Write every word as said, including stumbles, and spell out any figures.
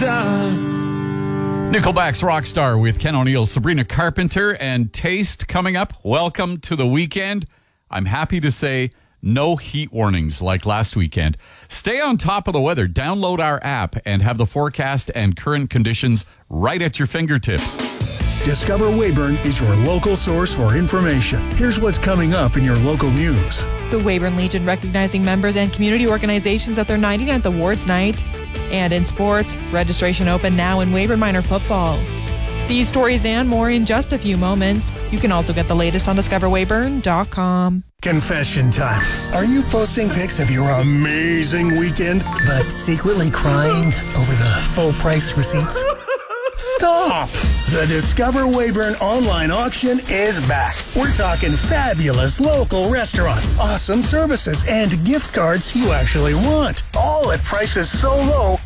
Nickelback's Rockstar with Ken O'Neill, Sabrina Carpenter, and Taste coming up. Welcome to the weekend. I'm happy to say no heat warnings like last weekend. Stay on top of the weather. Download our app and have the forecast and current conditions right at your fingertips. Discover Weyburn is your local source for information. Here's what's coming up in your local news. The Weyburn Legion recognizing members and community organizations at their ninety-ninth Awards Night. And in sports, registration open now in Weyburn Minor Football. These stories and more in just a few moments. You can also get the latest on discover weyburn dot com. Confession time. Are you posting pics of your amazing weekend, but secretly crying over the full price receipts? Stop! The Discover Weyburn online auction is back. We're talking fabulous local restaurants, awesome services, and gift cards you actually want. All at prices so low,